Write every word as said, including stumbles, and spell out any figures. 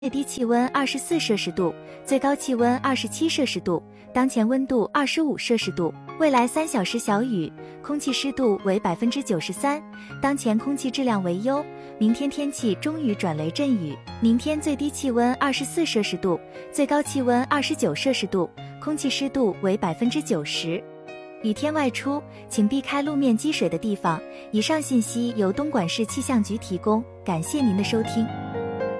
最低气温二十四摄氏度，最高气温二十七摄氏度，当前温度二十五摄氏度，未来三小时小雨，空气湿度为百分之九十三，当前空气质量为优，明天天气中雨转雷阵雨，明天最低气温二十四摄氏度，最高气温二十九摄氏度，空气湿度为百分之九十。雨天外出，请避开路面积水的地方。以上信息由东莞市气象局提供，感谢您的收听。